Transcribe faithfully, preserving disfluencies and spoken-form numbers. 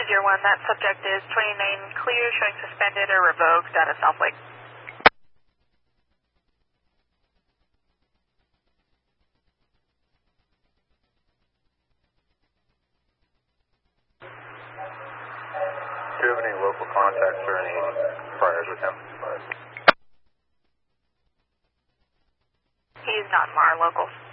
two zero one, that subject is twenty-nine clear, showing suspended or revoked out of South Lake. Do you have any local contacts or any priors with him? He's not in our locals.